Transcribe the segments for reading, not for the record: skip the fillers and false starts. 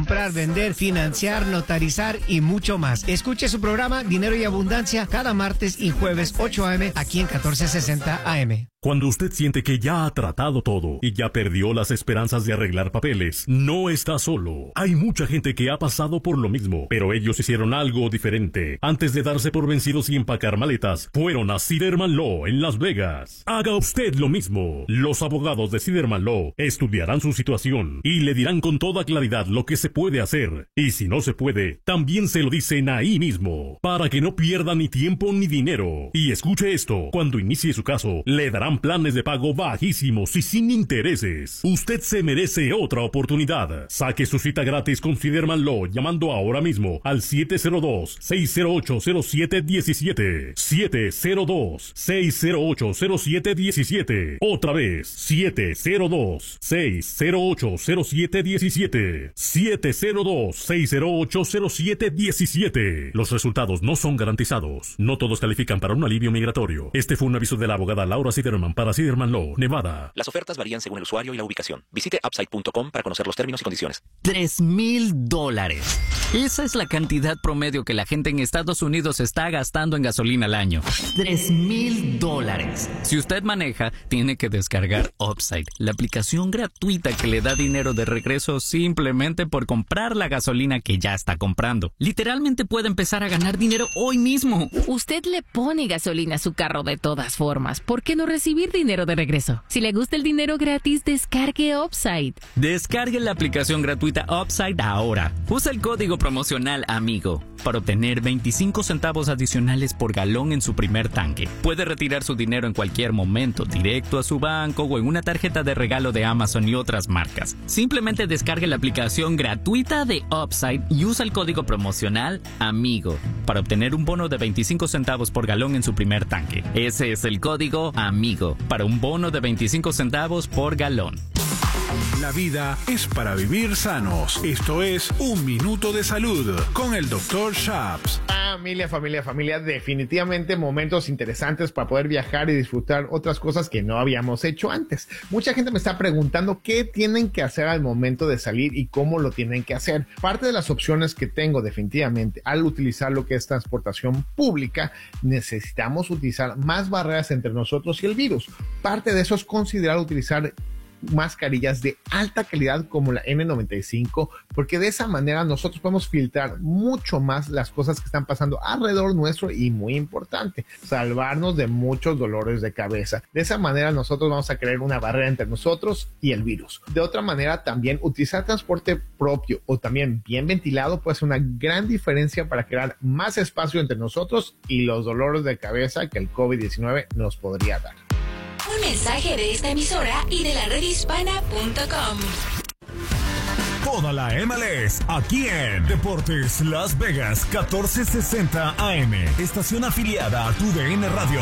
comprar, vender, financiar, notarizar y mucho más. Escuche su programa Dinero y Abundancia cada martes y jueves 8 a.m. aquí en 1460 AM. Cuando usted siente que ya ha tratado todo y ya perdió las esperanzas de arreglar papeles, no está solo. Hay mucha gente que ha pasado por lo mismo, pero ellos hicieron algo diferente. Antes de darse por vencidos y empacar maletas, fueron a Siderman Law en Las Vegas. Haga usted lo mismo. Los abogados de Siderman Law estudiarán su situación y le dirán con toda claridad lo que se puede hacer. Y si no se puede, también se lo dicen ahí mismo, para que no pierda ni tiempo ni dinero. Y escuche esto, cuando inicie su caso, le darán planes de pago bajísimos y sin intereses. Usted se merece otra oportunidad. Saque su cita gratis con Siderman Law llamando ahora mismo al 702-608-0717. 702-608-0717. Otra vez, 702-608-0717. 702-608-0717. Los resultados no son garantizados. No todos califican para un alivio migratorio. Este fue un aviso de la abogada Laura Siderman para Siderman Law, Nevada. Las ofertas varían según el usuario y la ubicación. Visite Upside.com para conocer los términos y condiciones. $3,000. Esa es la cantidad promedio que la gente en Estados Unidos está gastando en gasolina al año. $3,000. Si usted maneja, tiene que descargar Upside, la aplicación gratuita que le da dinero de regreso simplemente por comprar la gasolina que ya está comprando. Literalmente puede empezar a ganar dinero hoy mismo. Usted le pone gasolina a su carro de todas formas. ¿Por qué no recibir dinero de regreso? Si le gusta el dinero gratis, descargue Upside. Descargue la aplicación gratuita Upside ahora. Usa el código promocional AMIGO para obtener 25 centavos adicionales por galón en su primer tanque. Puede retirar su dinero en cualquier momento, directo a su banco o en una tarjeta de regalo de Amazon y otras marcas. Simplemente descargue la aplicación gratuita de Upside y usa el código promocional AMIGO para obtener un bono de 25 centavos por galón en su primer tanque. Ese es el código AMIGO para un bono de 25 centavos por galón. La vida es para vivir sanos. Esto es Un Minuto de Salud con el Dr. Shaps. Familia, definitivamente momentos interesantes para poder viajar y disfrutar otras cosas que no habíamos hecho antes. Mucha gente me está preguntando qué tienen que hacer al momento de salir y cómo lo tienen que hacer. Parte de las opciones que tengo definitivamente al utilizar lo que es transportación pública, necesitamos utilizar más barreras entre nosotros y el virus. Parte de eso es considerar utilizar mascarillas de alta calidad como la N95, porque de esa manera nosotros podemos filtrar mucho más las cosas que están pasando alrededor nuestro y, muy importante, salvarnos de muchos dolores de cabeza. De esa manera nosotros vamos a crear una barrera entre nosotros y el virus. De otra manera, también utilizar transporte propio o también bien ventilado puede ser una gran diferencia para crear más espacio entre nosotros y los dolores de cabeza que el COVID-19 nos podría dar. Un mensaje de esta emisora y de la redhispana.com. Toda la MLS aquí en Deportes Las Vegas 1460 AM. Estación afiliada a TUDN Radio.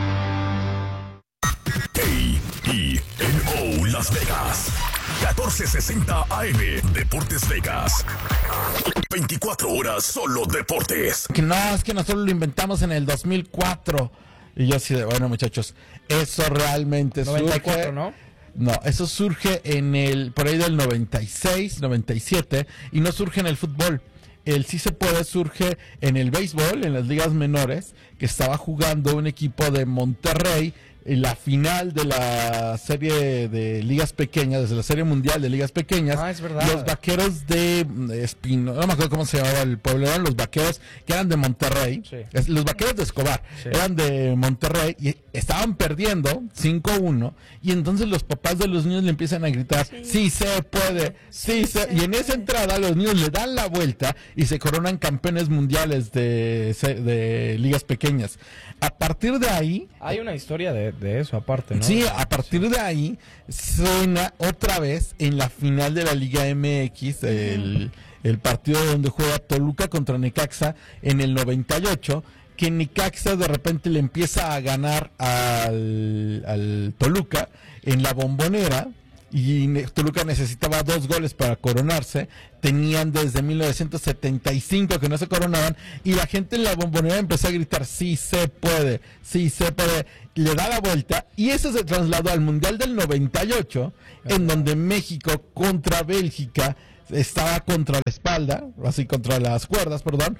KENO Las Vegas 1460 AM. Deportes Vegas. 24 horas solo deportes. Que no, es que nosotros lo inventamos en el 2004. Y yo así de, bueno, muchachos, eso realmente 94, surge... ¿no? No, eso surge por ahí del 96, 97, y no surge en el fútbol. El sí se puede surge en el béisbol, en las ligas menores, que estaba jugando un equipo de Monterrey en la final de la serie de ligas pequeñas, desde la serie mundial de ligas pequeñas. Ah, es verdad. Los vaqueros de Espino, no me acuerdo cómo se llamaba el pueblo, eran los vaqueros que eran de Monterrey, sí. Los vaqueros de Escobar, sí. Eran de Monterrey y estaban perdiendo 5-1, y entonces los papás de los niños le empiezan a gritar, sí se puede, y en esa entrada los niños le dan la vuelta y se coronan campeones mundiales de ligas pequeñas. A partir de ahí... Hay una historia de eso aparte, ¿no? Sí, a partir de ahí suena otra vez en la final de la Liga MX, el partido donde juega Toluca contra Necaxa en el 98, que Necaxa de repente le empieza a ganar al Toluca en la Bombonera, y Toluca necesitaba 2 goles para coronarse. Tenían desde 1975 que no se coronaban, y la gente en la Bombonera empezó a gritar sí se puede, le da la vuelta, y eso se trasladó al Mundial del 98, en donde México contra Bélgica estaba contra la espalda, así contra las cuerdas, perdón,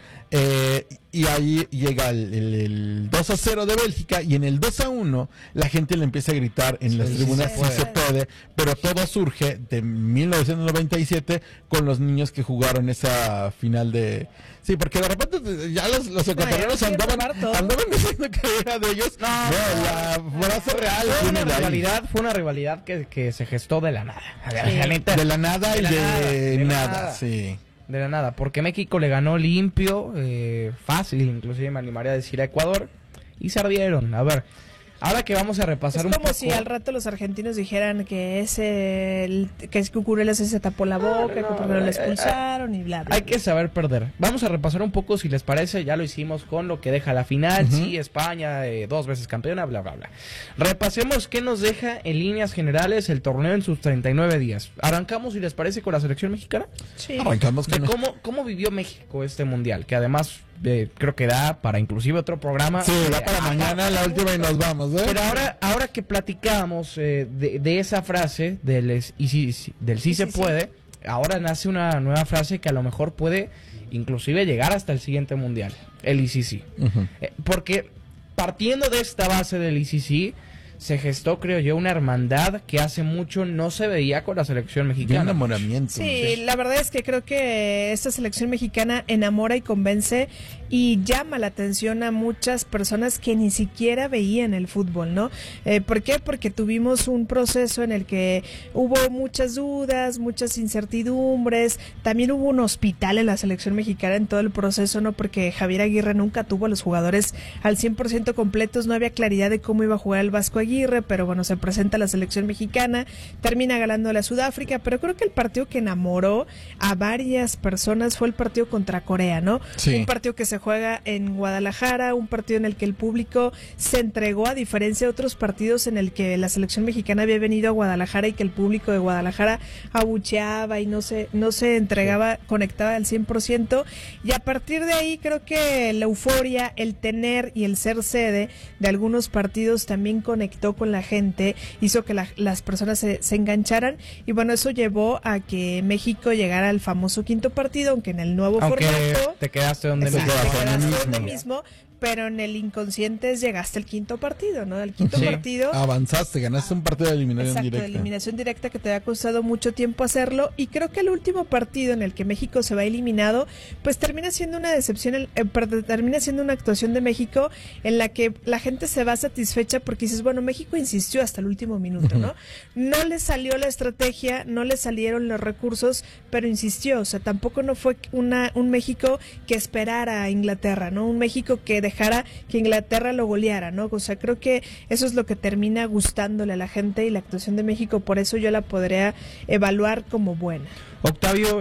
y ahí llega el 2-0 de Bélgica, y en el 2-1 la gente le empieza a gritar en las tribunas si se puede, pero todo surge de 1997 con los niños que jugaron esa final de... Sí, porque de repente ya los ecuatorianos andaban diciendo que era de ellos. No, la frase real fue una rivalidad que se gestó de la nada. De la nada y de nada, sí. De la nada, porque México le ganó limpio, fácil, inclusive me animaría a decir a Ecuador, y se ardieron. A ver, ahora que vamos a repasar un poco... Es como si al rato los argentinos dijeran que que Cucurelas se tapó la boca, que porque no lo expulsaron y bla, bla. Hay que saber perder. Vamos a repasar un poco, si les parece, ya lo hicimos con lo que deja la final, sí, España, 2 veces campeona, bla, bla, bla. Repasemos qué nos deja en líneas generales el torneo en sus 39 días. Arrancamos, si les parece, con la selección mexicana. Sí. Arrancamos con... ¿Cómo vivió México este mundial? Que además... creo que da para inclusive otro programa. Sí, da para mañana la última y nos vamos, ¿eh? Pero ahora que platicamos de esa frase del sí se puede, ahora nace una nueva frase que a lo mejor puede inclusive llegar hasta el siguiente mundial, el ICC. Porque partiendo de esta base del ICC, se gestó, creo yo, una hermandad que hace mucho no se veía con la selección mexicana. Un enamoramiento. Sí, la verdad es que creo que esta selección mexicana enamora y convence y llama la atención a muchas personas que ni siquiera veían el fútbol, ¿no? ¿Por qué? Porque tuvimos un proceso en el que hubo muchas dudas, muchas incertidumbres, también hubo un hospital en la selección mexicana en todo el proceso, ¿no? Porque Javier Aguirre nunca tuvo a los jugadores al 100% completos, no había claridad de cómo iba a jugar el Vasco Aguirre, pero bueno, se presenta la selección mexicana, termina ganándole a Sudáfrica, pero creo que el partido que enamoró a varias personas fue el partido contra Corea, ¿no? Sí. Un partido que se juega en Guadalajara, un partido en el que el público se entregó, a diferencia de otros partidos en el que la selección mexicana había venido a Guadalajara y que el público de Guadalajara abucheaba y no se entregaba, conectaba al 100%, y a partir de ahí creo que la euforia, el tener y el ser sede de algunos partidos también conectó con la gente, hizo que las personas se engancharan, y bueno, eso llevó a que México llegara al famoso quinto partido, aunque en el nuevo formato te quedaste donde mismo, pero en el inconsciente llegaste al quinto partido, ¿no? Al quinto partido. Avanzaste, ganaste un partido de eliminación directa. De eliminación directa que te había costado mucho tiempo hacerlo, y creo que el último partido en el que México se va eliminado, pues termina siendo una decepción, termina siendo una actuación de México en la que la gente se va satisfecha porque dices, bueno, México insistió hasta el último minuto, ¿no? No le salió la estrategia, no le salieron los recursos, pero insistió, o sea, tampoco no fue un México que esperara a Inglaterra, ¿no? Un México que dejara que Inglaterra lo goleara, ¿no? O sea, creo que eso es lo que termina gustándole a la gente, y la actuación de México, por eso yo la podría evaluar como buena. Octavio,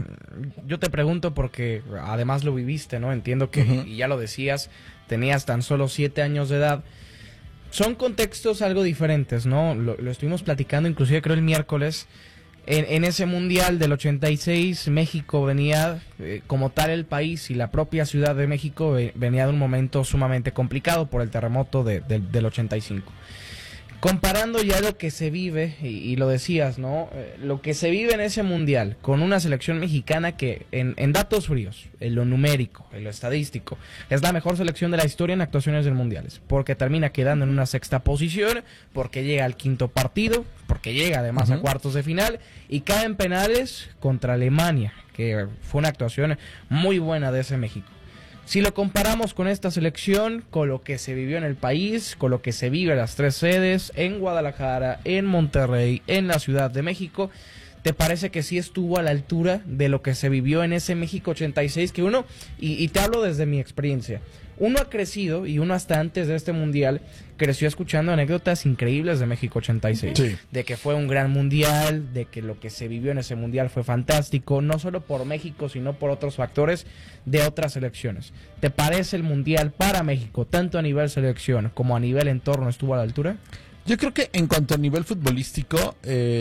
yo te pregunto porque además lo viviste, ¿no? Entiendo que, y ya lo decías, tenías tan solo 7 años de edad. Son contextos algo diferentes, ¿no? Lo estuvimos platicando, inclusive creo el miércoles. En ese mundial del 86, México venía, como tal el país y la propia Ciudad de México venía de un momento sumamente complicado por el terremoto del 85. Comparando ya lo que se vive, y lo decías, ¿no? Lo que se vive en ese mundial con una selección mexicana que en datos fríos, en lo numérico, en lo estadístico, es la mejor selección de la historia en actuaciones del mundiales, porque termina quedando en una 6ª posición, porque llega al 5º partido, porque llega además a cuartos de final y cae en penales contra Alemania, que fue una actuación muy buena de ese México. Si lo comparamos con esta selección, con lo que se vivió en el país, con lo que se vive en las 3 sedes, en Guadalajara, en Monterrey, en la Ciudad de México, ¿te parece que sí estuvo a la altura de lo que se vivió en ese México 86? Que uno, y te hablo desde mi experiencia, uno ha crecido, y uno hasta antes de este mundial creció escuchando anécdotas increíbles de México 86, de que fue un gran mundial, de que lo que se vivió en ese mundial fue fantástico, no solo por México, sino por otros factores de otras selecciones. ¿Te parece el mundial para México, tanto a nivel selección como a nivel entorno, estuvo a la altura? Yo creo que en cuanto a nivel futbolístico,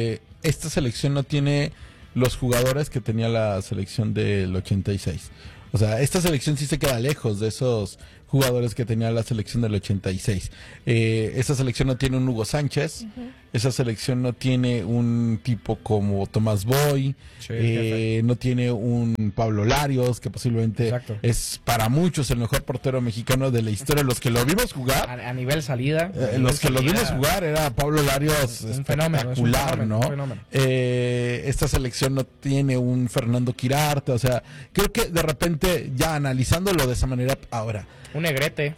esta selección no tiene los jugadores que tenía la selección del 86. O sea, esta selección sí se queda lejos de esos jugadores que tenía la selección del 86. Esa selección no tiene un Hugo Sánchez, esa selección no tiene un tipo como Tomás Boy, no tiene un Pablo Larios, que posiblemente es para muchos el mejor portero mexicano de la historia. Los que lo vimos jugar, a nivel salida, lo vimos jugar era Pablo Larios, espectacular, ¿no? Esta selección no tiene un Fernando Quirarte, o sea, creo que de repente, ya analizándolo de esa manera ahora, un Negrete.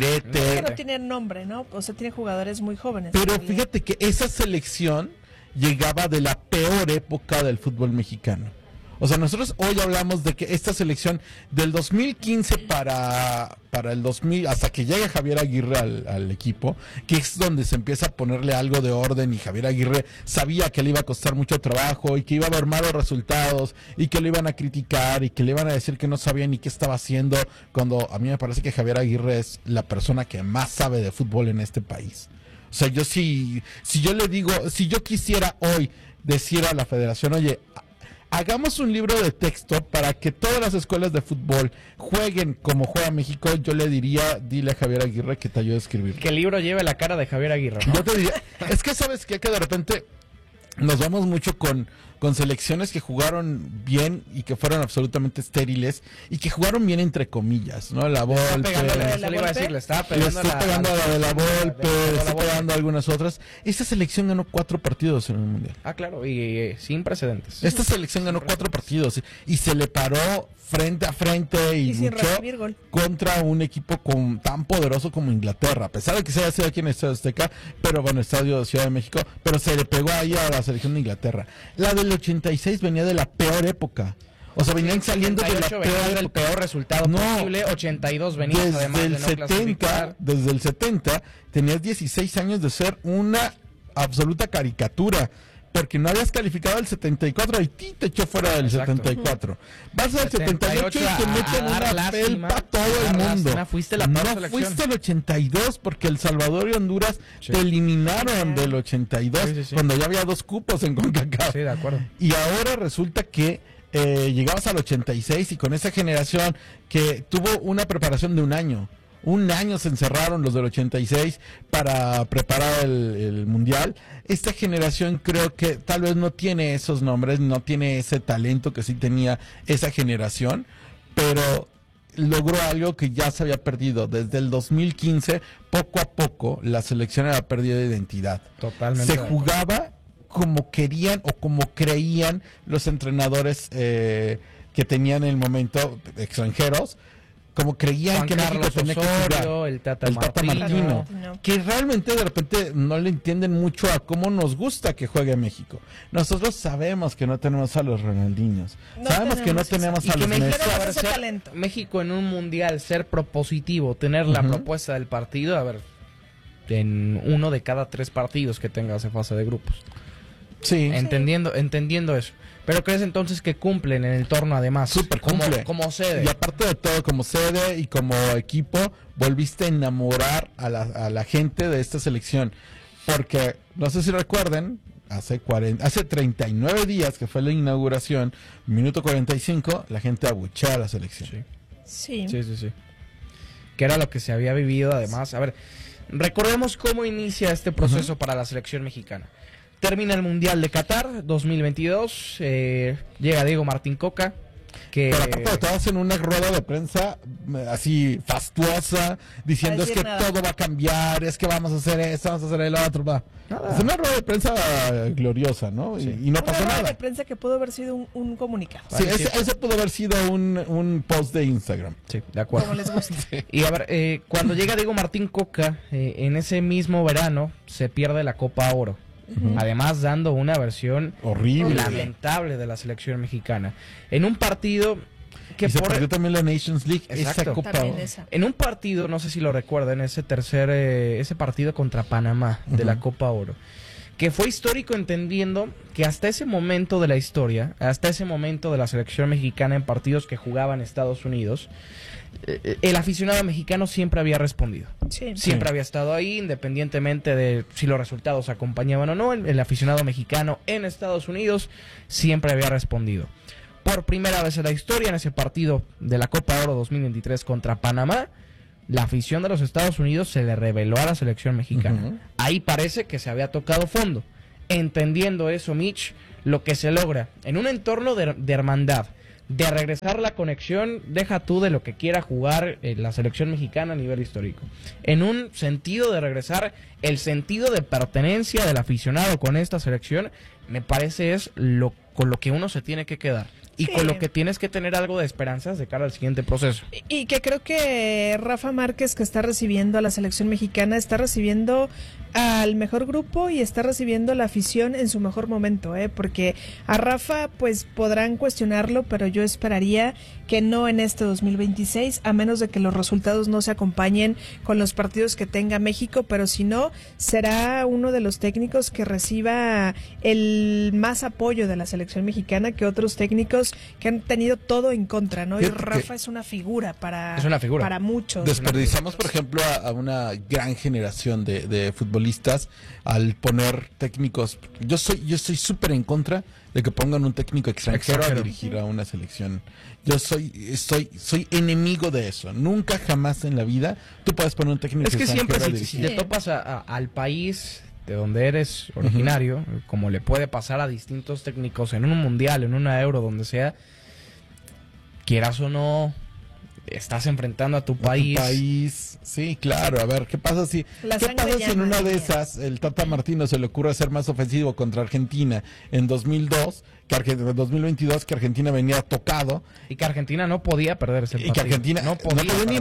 Que no tiene nombre, ¿no? O sea, tiene jugadores muy jóvenes. Pero fíjate que esa selección llegaba de la peor época del fútbol mexicano. O sea, nosotros hoy hablamos de que esta selección del 2015 para el 2000, hasta que llega Javier Aguirre al equipo, que es donde se empieza a ponerle algo de orden, y Javier Aguirre sabía que le iba a costar mucho trabajo y que iba a haber malos resultados y que le iban a criticar y que le iban a decir que no sabía ni qué estaba haciendo, cuando a mí me parece que Javier Aguirre es la persona que más sabe de fútbol en este país. O sea, yo si yo le digo, si yo quisiera hoy decir a la federación, oye, hagamos un libro de texto para que todas las escuelas de fútbol jueguen como juega México, yo le diría, dile a Javier Aguirre que te ayude a escribir. Que el libro lleve la cara de Javier Aguirre, ¿no? Yo te diría, es que sabes que de repente nos vamos mucho con selecciones que jugaron bien y que fueron absolutamente estériles y que jugaron bien entre comillas, ¿no? La Volpe, le estaba pegando a la de la Volpe, le está pegando a algunas otras. Esta selección ganó 4 partidos en el Mundial. Ah, claro, y sin precedentes. Esta selección ganó 4 partidos y se le paró frente a frente y luchó contra un equipo tan poderoso como Inglaterra, a pesar de que se haya sido aquí en el Estadio Azteca, pero bueno, Estadio de Ciudad de México, pero se le pegó ahí a la selección de Inglaterra. La del 86 venía de la peor época. O sea, venían saliendo de la peor resultado posible. 82 venías desde además el de no 70, desde el 70 tenías 16 años de ser una absoluta caricatura, porque no habías calificado el 74 y te echó fuera del 74. Vas al 78 y te meten una felpa a todo el mundo. No fuiste el 82 porque El Salvador y Honduras te eliminaron del 82 cuando ya había 2 cupos en CONCACAF. Sí, de acuerdo. Y ahora resulta que llegabas al 86 y con esa generación que tuvo una preparación de un año. Un año se encerraron los del 86 para preparar el Mundial. Esta generación creo que tal vez no tiene esos nombres, no tiene ese talento que sí tenía esa generación, pero logró algo que ya se había perdido. Desde el 2015, poco a poco, la selección había perdido identidad. Totalmente. Se jugaba como querían o como creían los entrenadores que tenían en el momento extranjeros, como creían Juan que Carlos México tenía Osorio, que jugar. el Tata Martino, que realmente de repente no le entienden mucho a cómo nos gusta que juegue México. Nosotros sabemos que no tenemos a los Ronaldinhos, sabemos que no tenemos a los Messi. México en un mundial, ser propositivo, tener la propuesta del partido, a ver, en 1 de cada 3 partidos que tenga esa fase de grupos. Sí. Entendiendo eso. Pero crees entonces que cumplen en el torno, además, como sede. Y aparte de todo, como sede y como equipo, volviste a enamorar a la gente de esta selección. Porque, no sé si recuerden, hace 39 días que fue la inauguración, minuto 45, la gente abuchea a la selección. Sí. Que era lo que se había vivido, además. A ver, recordemos cómo inicia este proceso para la selección mexicana. Termina el Mundial de Qatar 2022, llega Diego Martín Coca, que... Pero aparte de todo, hacen una rueda de prensa así fastuosa, diciendo es que todo va a cambiar, es que vamos a hacer esto, vamos a hacer el otro, va. Es una rueda de prensa gloriosa, ¿no? Sí. Y no pasó nada. Una rueda de prensa que pudo haber sido un comunicado. Sí, ese pudo haber sido un post de Instagram. Sí, de acuerdo. Como les gusta. Sí. Y a ver, cuando llega Diego Martín Coca, en ese mismo verano, se pierde la Copa Oro. Además dando una versión horrible, lamentable de la selección mexicana en un partido que se perdió también la Nations League. Exacto. Esa Copa en un partido, no sé si lo recuerdan, ese partido contra Panamá de la Copa Oro, que fue histórico, entendiendo que hasta ese momento de la historia, hasta ese momento de la selección mexicana en partidos que jugaban Estados Unidos, el aficionado mexicano siempre había respondido. Siempre había estado ahí, independientemente de si los resultados acompañaban o no. El aficionado mexicano en Estados Unidos siempre había respondido. por primera vez en la historia en ese partido de la Copa Oro 2023 contra Panamá, la afición de los Estados Unidos se le reveló a la selección mexicana. Ahí parece que se había tocado fondo. Entendiendo eso, Mitch, lo que se logra en un entorno de hermandad, de regresar la conexión, deja tú de lo que quiera jugar la selección mexicana a nivel histórico. En un sentido de regresar el sentido de pertenencia del aficionado con esta selección, me parece es con lo que uno se tiene que quedar. Y con lo que tienes que tener algo de esperanzas de cara al siguiente proceso. Y que creo que Rafa Márquez, que está recibiendo a la selección mexicana, está recibiendo al mejor grupo y está recibiendo la afición en su mejor momento, porque a Rafa pues podrán cuestionarlo, pero yo esperaría que no en este 2026, a menos de que los resultados no se acompañen con los partidos que tenga México, pero si no, será uno de los técnicos que reciba el más apoyo de la selección mexicana que otros técnicos que han tenido todo en contra, ¿no? Y Rafa es una figura para muchos. Desperdiciamos, por ejemplo, a una gran generación de futbolistas al poner técnicos. Yo soy súper en contra de que pongan un técnico extranjero a dirigir a una selección. Yo soy enemigo de eso. Nunca, jamás en la vida tú puedes poner un técnico extranjero a dirigir. Si te topas al país de donde eres originario, como le puede pasar a distintos técnicos en un mundial, en una Euro, donde sea, quieras o no, estás enfrentando a tu país. Sí, claro. A ver, ¿qué pasa si en una de esas el Tata Martino se le ocurre ser más ofensivo contra Argentina en 2022, que Argentina venía tocado? Y que Argentina no podía perder ese partido. Y que Argentina no podía ni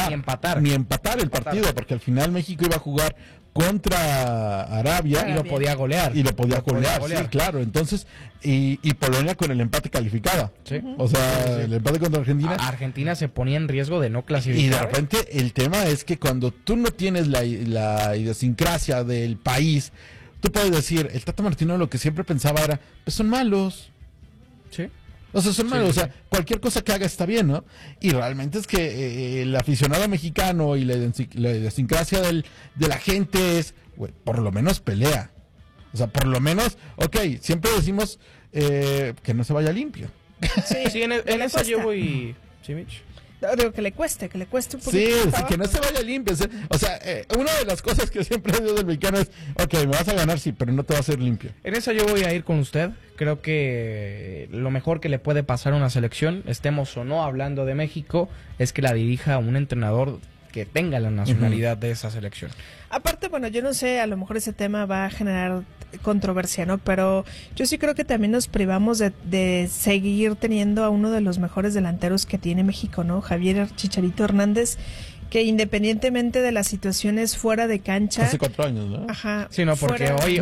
empatar el partido, porque al final México iba a jugar contra Arabia y lo podía golear. Sí, claro. Entonces, y Polonia con el empate calificada. Sí. O sea, el empate contra Argentina. Argentina se ponía en riesgo de no clasificar. Y de repente el tema es que cuando tú no tienes la idiosincrasia del país, tú puedes decir, el Tata Martino lo que siempre pensaba era, pues son malos. Sí. O sea, son malos, o sea, cualquier cosa que haga está bien, ¿no? Y realmente es que el aficionado mexicano y la idiosincrasia de la gente es, güey, por lo menos pelea. O sea, por lo menos, siempre decimos que no se vaya limpio. Sí, en esa yo voy... ¿Sí, Mitch? Digo, que le cueste un poquito. Sí, que no se vaya limpio. O sea, una de las cosas que siempre digo del mexicano es, me vas a ganar, sí, pero no te va a hacer limpio. En esa yo voy a ir con usted. Creo que lo mejor que le puede pasar a una selección, estemos o no hablando de México, es que la dirija un entrenador que tenga la nacionalidad de esa selección. Aparte, bueno, yo no sé, a lo mejor ese tema va a generar controversia, ¿no? Pero yo sí creo que también nos privamos de seguir teniendo a uno de los mejores delanteros que tiene México, ¿no? Javier Chicharito Hernández, que independientemente de las situaciones fuera de cancha... Hace 4 años, ¿no? Ajá. Sí, no, porque hoy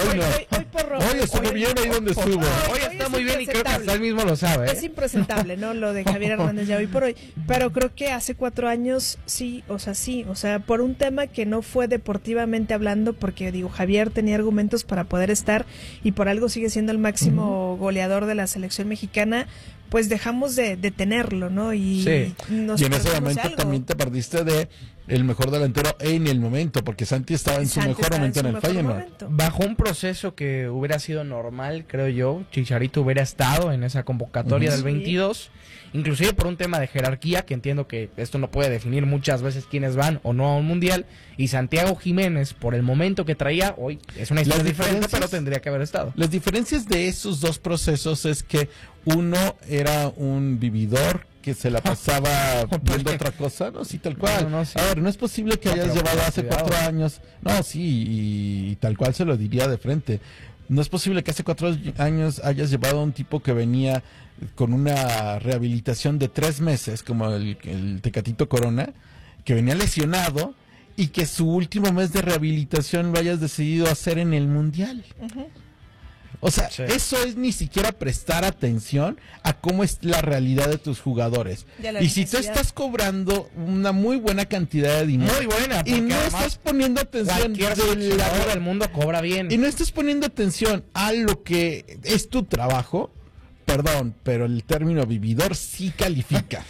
estuvo bien ahí donde estuvo. Hoy está muy bien y creo que hasta él mismo lo sabe. Es impresentable, ¿no? Lo de Javier Hernández ya hoy por hoy. Pero creo que hace 4 años sí, o sea, por un tema que no fue deportivamente hablando, porque digo, Javier tenía argumentos para poder estar y por algo sigue siendo el máximo goleador de la selección mexicana, pues dejamos de tenerlo, ¿no? Y en ese momento también te perdiste de el mejor delantero en el momento, porque Santi estaba en su mejor momento en el Feyenoord. Bajo un proceso que hubiera sido normal, creo yo, Chicharito hubiera estado en esa convocatoria del 22, inclusive por un tema de jerarquía, que entiendo que esto no puede definir muchas veces quiénes van o no a un mundial, y Santiago Jiménez, por el momento que traía, hoy es una historia diferente, pero tendría que haber estado. Las diferencias de esos dos procesos es que uno era un vividor que se la pasaba viendo otra cosa, no, sí, tal cual. Sí. A ver, no es posible que hayas llevado hace 4 años, no, sí, y tal cual se lo diría de frente. No es posible que hace 4 años hayas llevado a un tipo que venía con una rehabilitación de 3 meses, como el Tecatito Corona, que venía lesionado, y que su último mes de rehabilitación lo hayas decidido hacer en el Mundial. O sea, eso es ni siquiera prestar atención a cómo es la realidad de tus jugadores. Y si tú estás cobrando una muy buena cantidad de dinero, muy buena, y no estás poniendo atención del mundo cobra bien, y no estás poniendo atención a lo que es tu trabajo, perdón, pero el término vividor sí califica.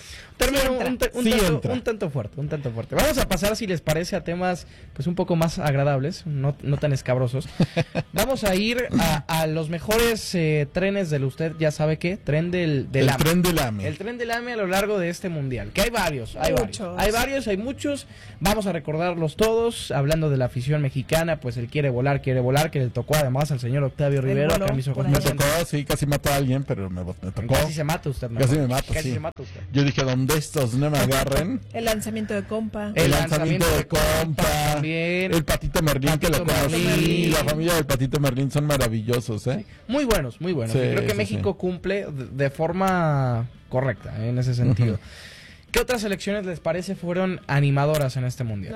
Un tanto fuerte. Vamos a pasar, si les parece, a temas pues un poco más agradables, no tan escabrosos. Vamos a ir a los mejores trenes del usted ya sabe qué, tren del AME. Tren del AME. El tren del AME a lo largo de este mundial, que hay varios. Hay muchos. Vamos a recordarlos todos, hablando de la afición mexicana, pues él quiere volar, que le tocó además al señor Octavio Rivero. Me tocó, sí, casi mató a alguien, pero me tocó. Casi se mata usted. Casi me mata, sí. Yo dije, ¿dónde estos no me agarren? El lanzamiento de Compa. El lanzamiento de Compa. También. El Patito Merlín, que lo conocí. La familia del Patito Merlín son maravillosos, ¿eh? Muy buenos. Sí, creo que México cumple de forma correcta, en ese sentido. ¿Qué otras selecciones les parece fueron animadoras en este mundial?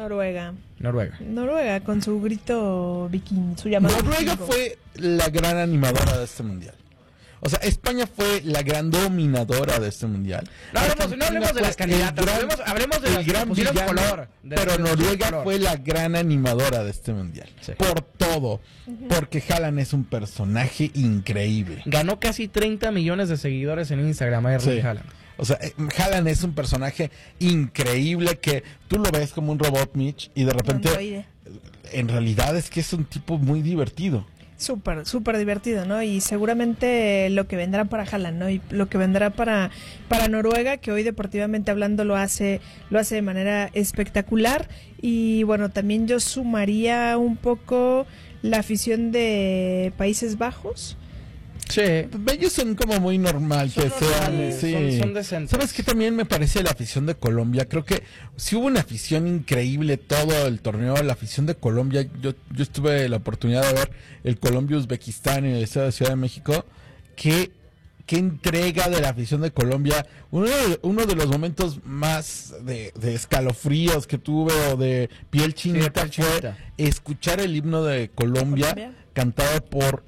Noruega, con su grito viking, su llamado. Noruega fue la gran animadora de este mundial. O sea, España fue la gran dominadora de este mundial. No hablemos de las candidatas, hablemos de las que pusieron color. Pero Noruega fue la gran animadora de este mundial. Sí. Por todo. Porque Haaland es un personaje increíble. Ganó casi 30 millones de seguidores en Instagram, Haaland. O sea, Haaland es un personaje increíble que tú lo ves como un robot, Mitch, y de repente en realidad es que es un tipo muy divertido. Súper divertido, ¿no? Y seguramente lo que vendrá para Haaland, ¿no? Y lo que vendrá para Noruega, que hoy deportivamente hablando lo hace de manera espectacular. Y bueno, también yo sumaría un poco la afición de Países Bajos. Sí, ellos son como muy normal que sean, sí. Son decentes. ¿Sabes qué también me parece la afición de Colombia? Creo que sí hubo una afición increíble todo el torneo, la afición de Colombia. Yo tuve la oportunidad de ver el Colombia-Uzbekistán en el estadio de Ciudad de México. Qué entrega de la afición de Colombia. Uno de los momentos más de escalofríos que tuve o de piel chinita fue escuchar el himno de Colombia cantado por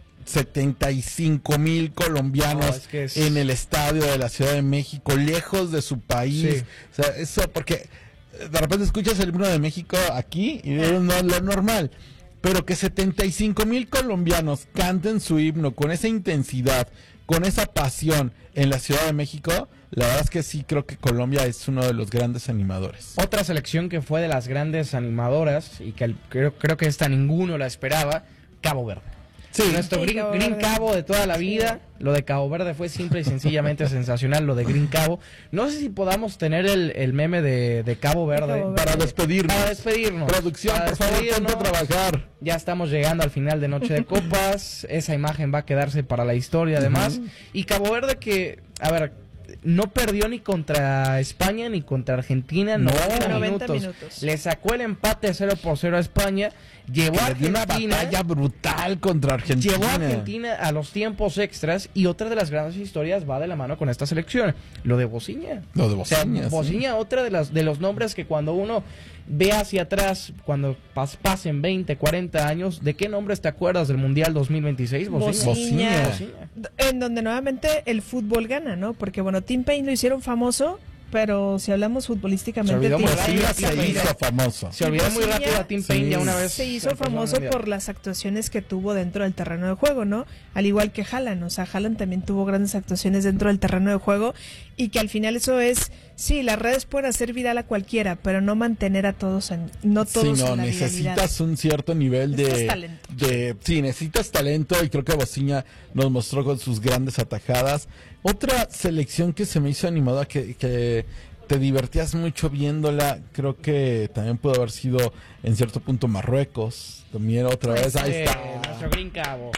75,000 colombianos en el estadio de la Ciudad de México, lejos de su país. Sí. O sea, eso porque de repente escuchas el himno de México aquí y no es lo normal. Pero que 75,000 colombianos canten su himno con esa intensidad, con esa pasión en la Ciudad de México, la verdad es que sí creo que Colombia es uno de los grandes animadores. Otra selección que fue de las grandes animadoras y que creo que esta ninguno la esperaba, Cabo Verde. Sí, nuestro Green Cabo de toda la vida. Lo de Cabo Verde fue simple y sencillamente sensacional, lo de Green Cabo. No sé si podamos tener el meme de Cabo Verde. Para despedirnos. Producción, por favor, ponte a trabajar. Ya estamos llegando al final de Noche de Copas. Esa imagen va a quedarse para la historia, además. Y Cabo Verde que, a ver, no perdió ni contra España ni contra Argentina. 90 minutos. Le sacó el empate 0-0 a España. Llevó a Argentina, una batalla brutal contra Argentina. Llevó a Argentina a los tiempos extras y otra de las grandes historias va de la mano con esta selección. Lo de Bociña. Bociña, otra de los nombres que cuando uno ve hacia atrás, cuando pasen 20, 40 años, ¿de qué nombres te acuerdas del Mundial 2026? Bociña. En donde nuevamente el fútbol gana, ¿no? Porque bueno, Tim Payne lo hicieron famoso, pero si hablamos futbolísticamente, se hizo famoso. Se olvidó muy rápido a Tim Payne ya una vez. Se hizo famoso por las actuaciones que tuvo dentro del terreno de juego, ¿no? Al igual que Haaland, o sea, Haaland también tuvo grandes actuaciones dentro del terreno de juego y que al final eso es, sí, las redes pueden hacer viral a cualquiera, pero no mantener a todos en la necesitas un cierto nivel sí, necesitas talento y creo que Bociña nos mostró con sus grandes atajadas. Otra selección que se me hizo animada, que te divertías mucho viéndola, creo que también pudo haber sido en cierto punto Marruecos, también otra vez, ahí está. Nuestro Green Cabo.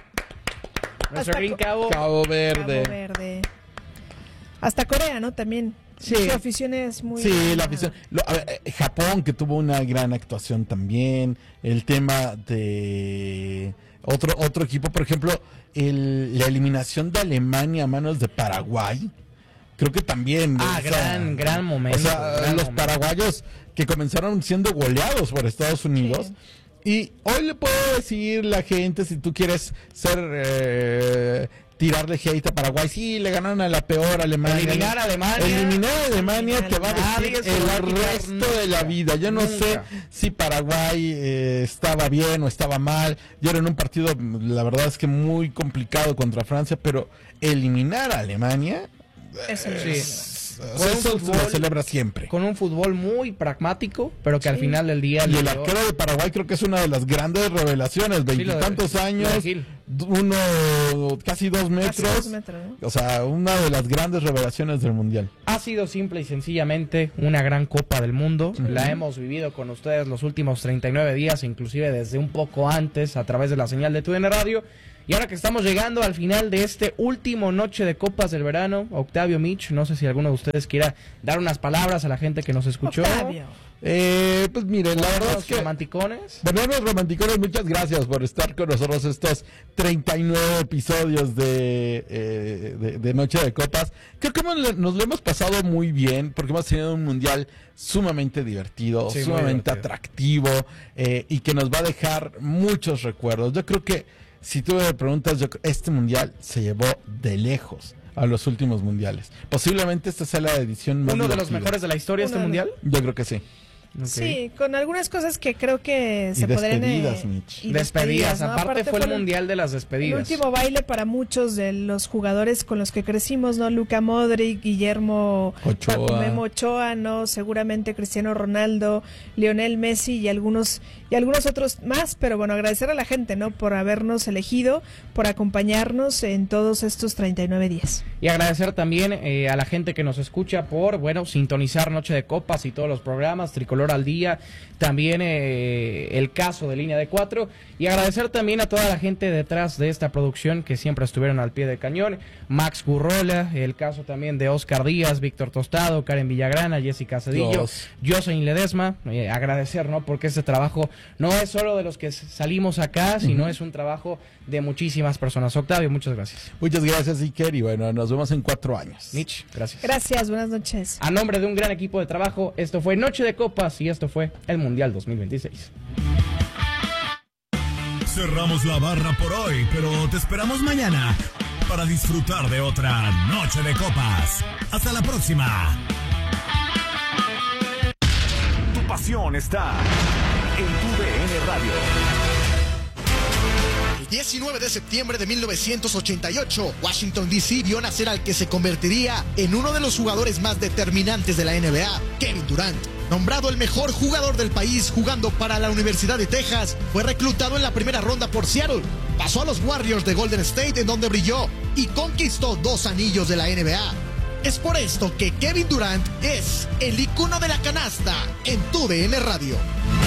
Cabo Verde. Hasta Corea, ¿no? También. Sí. Su afición es muy... Sí, la afición. Japón, que tuvo una gran actuación también. El tema de otro equipo, por ejemplo, la eliminación de Alemania a manos de Paraguay. Creo que también... gran momento. O sea, los paraguayos que comenzaron siendo goleados por Estados Unidos. Sí. Y hoy le puedo decir la gente, si tú quieres ser tirarle hate a Paraguay. Sí, le ganaron a la peor Alemania. Eliminar a Alemania te va a decir el resto de la vida. Yo no sé si Paraguay estaba bien o estaba mal. Dieron un partido, la verdad es que muy complicado contra Francia, pero eliminar a Alemania... Eso lo celebra siempre. Con un fútbol muy pragmático, pero que al final del día... Y el arquero de Paraguay creo que es una de las grandes revelaciones. 20 años, casi 2 metros. ¿No? O sea, una de las grandes revelaciones del Mundial. Ha sido simple y sencillamente una gran Copa del Mundo. La hemos vivido con ustedes los últimos 39 días, inclusive desde un poco antes, a través de la señal de TUDN Radio. Y ahora que estamos llegando al final de este último noche de Copas del Verano, Octavio, Mitch, no sé si alguno de ustedes quiera dar unas palabras a la gente que nos escuchó. Octavio. Pues miren, la verdad es que... romanticones, muchas gracias por estar con nosotros estos 39 episodios de Noche de Copas. Creo que nos lo hemos pasado muy bien, porque hemos tenido un mundial sumamente divertido, sumamente atractivo, y que nos va a dejar muchos recuerdos. Yo creo que, si tú me preguntas, este mundial se llevó de lejos a los últimos mundiales. Posiblemente esta sea la edición más ¿Uno de divertida. los mejores de la historia este mundial? Yo creo que sí. Okay. Sí, con algunas cosas que creo que se podrían... Despedidas, ¿no? Aparte fue el mundial de las despedidas. El último baile para muchos de los jugadores con los que crecimos, ¿no? Luka Modric, Guillermo Memo Ochoa, ¿no? Seguramente Cristiano Ronaldo, Lionel Messi y algunos otros más, pero bueno, agradecer a la gente, ¿no? Por habernos elegido, por acompañarnos en todos estos 39 días. Y agradecer también a la gente que nos escucha por, sintonizar Noche de Copas y todos los programas, Tricolor al Día, también el caso de Línea de 4, y agradecer también a toda la gente detrás de esta producción que siempre estuvieron al pie del cañón, Max Gurrola, el caso también de Oscar Díaz, Víctor Tostado, Karen Villagrana, Jessica Cedillo, Jocelyn Ledesma, agradecer, ¿no? Porque este trabajo no es solo de los que salimos acá, sino es un trabajo de muchísimas personas. Octavio, muchas gracias. Muchas gracias, Iker, y bueno, nos vemos en 4 años. Mitch, gracias. Gracias, buenas noches. A nombre de un gran equipo de trabajo, esto fue Noche de Copas y esto fue el Mundial 2026. Cerramos la barra por hoy, pero te esperamos mañana para disfrutar de otra Noche de Copas. Hasta la próxima. Tu pasión está en TUDN Radio. El 19 de septiembre de 1988, Washington D.C. vio nacer al que se convertiría en uno de los jugadores más determinantes de la NBA, Kevin Durant. Nombrado el mejor jugador del país jugando para la Universidad de Texas, fue reclutado en la primera ronda por Seattle. Pasó a los Warriors de Golden State, en donde brilló y conquistó 2 anillos de la NBA. Es por esto que Kevin Durant es el icono de la canasta en TUDN Radio.